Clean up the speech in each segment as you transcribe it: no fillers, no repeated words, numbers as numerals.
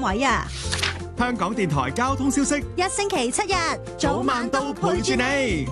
位啊！ 香港電台交通消息， 一星期7日， 早晚都陪住你。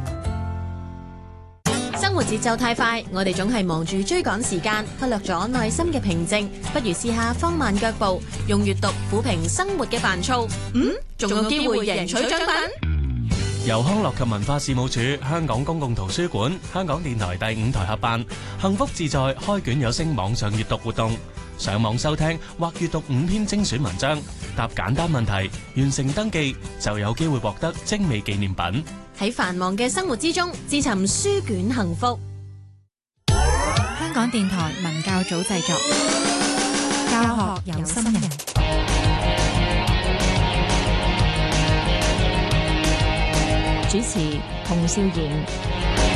生活節奏太快，我哋總係忙住追趕時間，忽略咗內心嘅平靜。不如試下放慢腳步，用閱讀撫平生活嘅煩躁。仲有機會贏取獎品。 由康樂及文化事務署、香港公共圖書館、香港電台第5台合辦，幸福自在開卷有聲網上閱讀活動。上網收聽或閱讀5篇精選文章，答簡單問題，完成登記就有機會獲得精美紀念品。 喺繁忙嘅生活之中，自尋書卷幸福。 香港電台文教組製作，教學有心人。 主持洪少賢。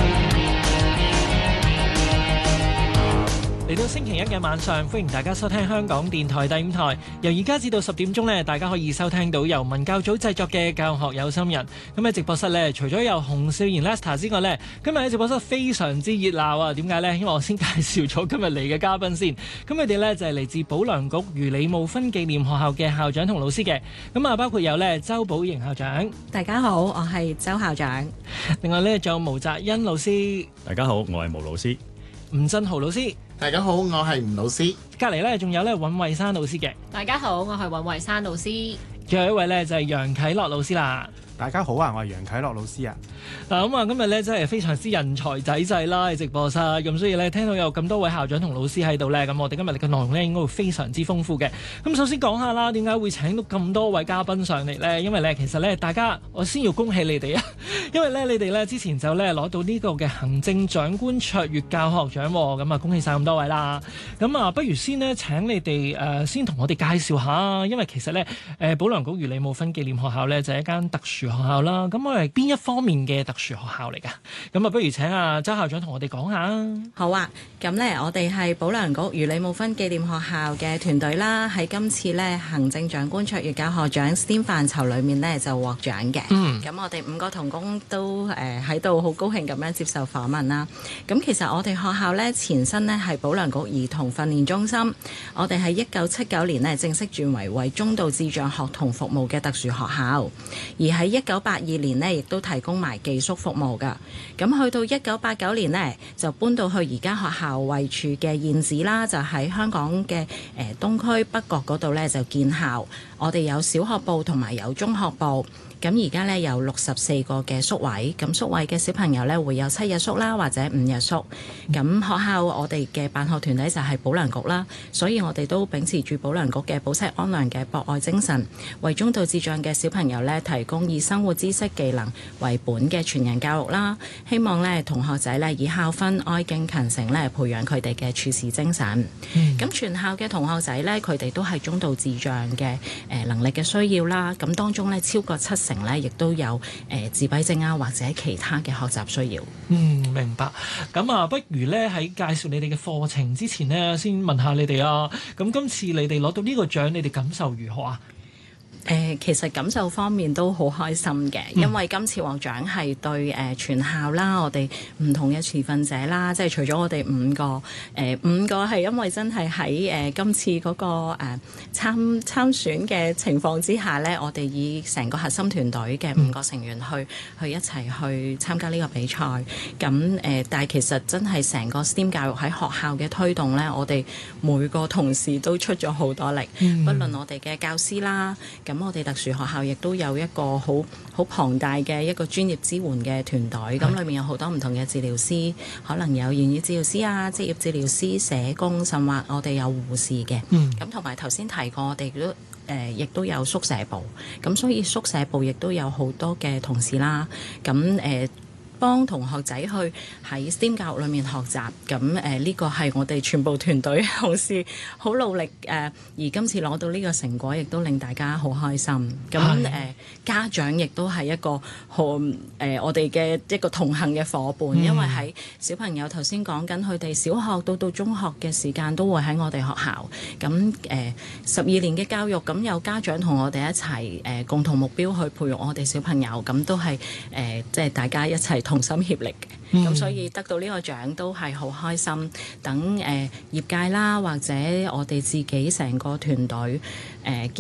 嚟到星期一嘅晚上，歡迎大家收聽香港電台第5台。由而家至到10點鐘呢，大家可以收聽到由文教組製作嘅教學有心人。咁喺直播室呢，除咗有洪少賢 Lester 之外呢，今日喺直播室非常之熱鬧啊！點解呢？因為我先介紹咗今日嚟嘅嘉賓先。咁佢哋呢，就係嚟自保良局余李慕芬紀念學校嘅校長同老師嘅。咁啊，包括有呢周寶瑩校長。 大家好，我係周校長。 另外呢，仲有毛澤恩老師。 大家好，我係毛老師。 吳振豪老師。 大家好，我係吳老師。 隔離咧仲有咧尹慧珊老師嘅。 大家好，我係尹慧珊老師。 最後一位咧就係楊啟樂老師啦。 大家好啊，我係楊啟樂老師啊。 嗱咁啊，今日咧真係非常之人才濟濟啦，喺直播室咁，所以咧聽到有咁多位校長同老師喺度咧，咁我哋今日嘅內容咧應該會非常之豐富嘅。咁首先講下啦，點解會請到咁多位嘉賓上嚟咧？因為咧其實咧大家，我先要恭喜你哋啊，因為咧你哋咧之前就咧攞到呢個嘅行政長官卓越教學獎，咁啊恭喜晒咁多位啦。咁啊，不如先呢請你哋先同我哋介紹下，因為其實咧保良局余李慕芬紀念學校咧就係一間特殊學校啦。咁我係邊一方面嘅特殊學校嚟㗎？咁啊，不如請阿周校長同我哋講下。 好啊，咁咧我哋係保良局余李慕芬紀念學校嘅團隊啦，喺今次咧行政長官卓越教學獎 STEM 範疇裏面咧就獲獎嘅。咁我哋5個同工都喺度好高興咁樣接受訪問啦。咁其實我哋學校咧前身咧係保良局兒童訓練中心，我哋喺1979年咧正式轉為中度智障學童服務嘅特殊學校，而喺1982年呢，亦都提供埋寄宿服務㗎。咁去到1989年呢，就搬到去而家學校位處嘅現址啦，就喺香港嘅東區北角嗰度呢，就建校。我哋有小學部同埋有中學部。咁而家咧有64個嘅宿位，咁宿位嘅小朋友咧會有7日宿啦，或者5日宿。咁學校我哋嘅辦學團體就係保良局啦，所以我哋都秉持住保良局嘅保質安良嘅博愛精神，為中度智障嘅小朋友咧提供以生活知識技能為本嘅全人教育啦。希望咧同學仔咧以校訓、愛敬、勤誠咧培養佢哋嘅處事精神。咁全校嘅同學仔咧，佢哋都係中度智障嘅能力嘅需要啦。咁當中咧超過70%亦都有自閉症啊，或者其他嘅學習需要。 明白。咁啊，不如咧喺介紹你哋嘅課程之前呢，先問下你哋啊。咁今次你哋攞到呢個獎，你哋感受如何啊？ 其實感受方面都好開心嘅，因為今次獲獎係對全校啦，我哋唔同嘅持份者啦，即係除咗我哋5個，5個係因為真係喺今次嗰個參選嘅情況之下呢，我哋以成個核心團隊嘅5個成員去一齊去參加呢個比賽。咁但係其實真係成個 STEM 教育喺學校嘅推動呢，我哋每個同事都出咗好多力，不論我哋嘅教師啦。咁我哋特殊學校亦都有一個好龐大嘅一個專業支援嘅團隊，咁裏面有好多唔同嘅治療師，可能有言語治療師啊、職業治療師、社工，甚或我哋有護士嘅。咁同埋頭先提過，我哋都亦都有宿舍部，咁所以宿舍部亦都有好多嘅同事啦。咁幫同學仔去喺 STEM 教育裏面學習，咁呢個係我哋全部團隊同事好努力而今次攞到呢個成果，亦都令大家好開心。咁家長亦都係一個我哋嘅一個同行嘅伙伴，因為喺小朋友頭先講緊佢哋小學到中學嘅時間都會喺我哋學校。咁12年嘅教育，咁有家長同我哋一齊共同目標去培育我哋小朋友，咁都係即係大家一齊同心協力嘅，咁所以得到呢個獎都係好開心。等業界啦，或者我哋自己成個團隊